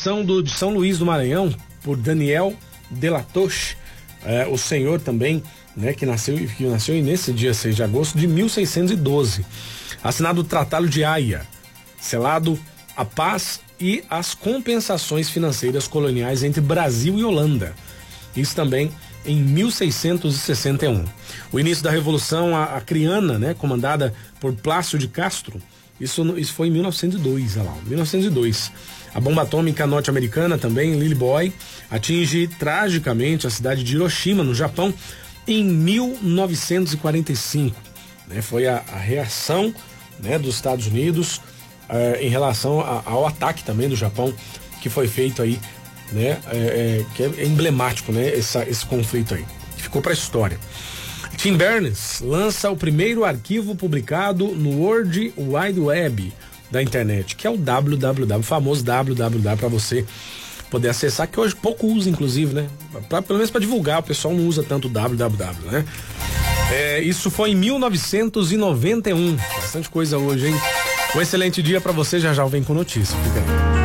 canção de São Luís do Maranhão, por Daniel Delatoche, o senhor também, né, que nasceu nesse dia 6 de agosto de 1612. Assinado o Tratado de Haia, selado a paz e as compensações financeiras coloniais entre Brasil e Holanda. Isso também em 1661. O início da Revolução Acreana, né, comandada por Plácio de Castro, isso foi em 1902, olha lá, 1902. A bomba atômica norte-americana também, Lily Boy, atinge tragicamente a cidade de Hiroshima, no Japão, em 1945. Né, foi a reação, né, dos Estados Unidos em relação ao ataque também do Japão, que foi feito aí, né, que é emblemático, né, esse conflito aí, que ficou para a história. Tim Berners lança o primeiro arquivo publicado no World Wide Web da internet, que é o www, o famoso www, para você poder acessar, que hoje pouco usa, inclusive, né, pelo menos para divulgar, o pessoal não usa tanto o www, né. Isso foi em 1991, bastante coisa hoje, hein. Um excelente dia para você, já já eu venho com notícia, fica aí.